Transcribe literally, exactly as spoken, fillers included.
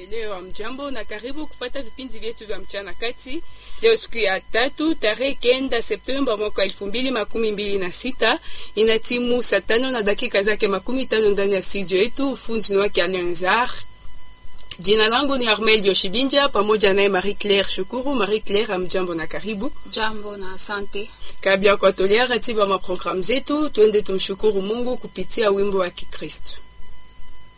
Leo mjambo na karibu kufuata vipindi vyetu vya mchana kati. Leo siku ya tatu tarehe kenda Septemba mwaka elfu mbili makumi mbili na sita, inatimu saa tano na dakika zake makumi tano ndani ya studio yetu. Ufundi ni wake Alenzar. Jina langu ni Armel Bioshibinja pamoja naye Marie Claire Shukuru. Marie Claire, amjambo na karibu. Jambo na asante. Kabla kwa tolea ratiba ma programu zetu, tuende tumshukuru Mungu kupitia wimbo wa Kikristo.